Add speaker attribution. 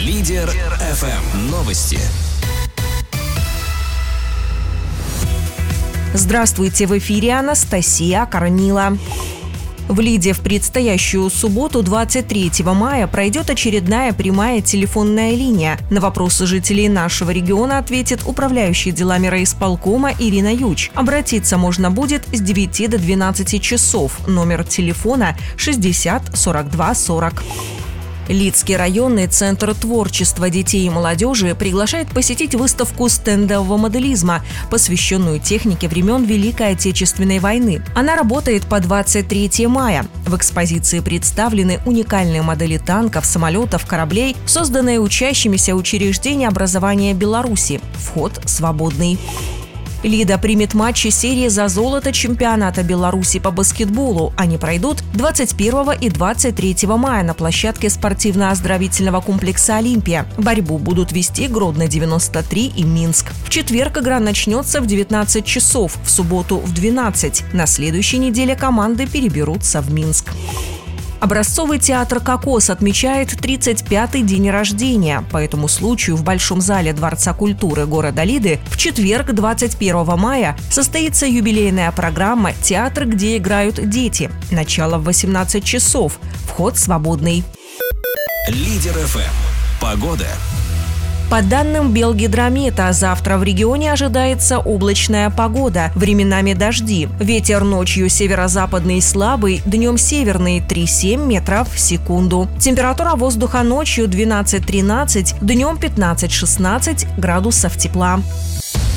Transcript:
Speaker 1: Лидер ФМ. Новости.
Speaker 2: Здравствуйте, в эфире Анастасия Корнила. В Лиде в предстоящую субботу, 23 мая, пройдет очередная прямая телефонная линия. На вопросы жителей нашего региона ответит управляющий делами райисполкома Ирина Юч. Обратиться можно будет с 9 до 12 часов. Номер телефона 60 42 40. Лидский районный центр творчества детей и молодежи приглашает посетить выставку стендового моделизма, посвященную технике времен Великой Отечественной войны. Она работает по 23 мая. В экспозиции представлены уникальные модели танков, самолетов, кораблей, созданные учащимися учреждений образования Беларуси. Вход свободный. Лида примет матчи серии «За золото» чемпионата Беларуси по баскетболу. Они пройдут 21 и 23 мая на площадке спортивно-оздоровительного комплекса «Олимпия». Борьбу будут вести Гродно-93 и Минск. В четверг игра начнется в 19 часов, в субботу в 12. На следующей неделе команды переберутся в Минск. Образцовый театр «Кокос» отмечает 35-й день рождения. По этому случаю в Большом зале Дворца культуры города Лиды в четверг, 21 мая, состоится юбилейная программа «Театр, где играют дети». Начало в 18 часов. Вход свободный.
Speaker 1: Лидер ФМ. Погода.
Speaker 2: По данным Белгидромета, завтра в регионе ожидается облачная погода, временами дожди. Ветер ночью северо-западный слабый, днем северный 3,7 метров в секунду. Температура воздуха ночью 12-13, днем 15-16 градусов тепла.